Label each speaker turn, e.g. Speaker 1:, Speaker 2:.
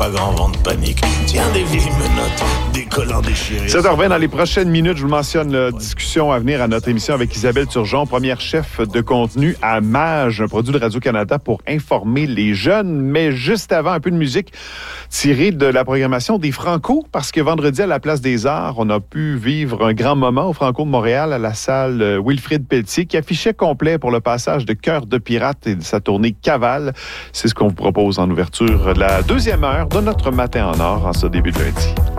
Speaker 1: grand vent de panique. Tiens, des vieilles menottes, des collants déchirés.
Speaker 2: 7h20, dans les prochaines minutes, je vous mentionne la discussion à venir à notre émission avec Isabelle Turgeon, première chef de contenu à MAJ, un produit de Radio-Canada pour informer les jeunes. Mais juste avant, un peu de musique tirée de la programmation des Franco, parce que vendredi, à la Place des Arts, on a pu vivre un grand moment au Franco de Montréal, à la salle Wilfrid Pelletier, qui affichait complet pour le passage de Cœur de pirate et de sa tournée Cavale. C'est ce qu'on vous propose en ouverture de la deuxième heure de notre Matin en or en ce début de lundi.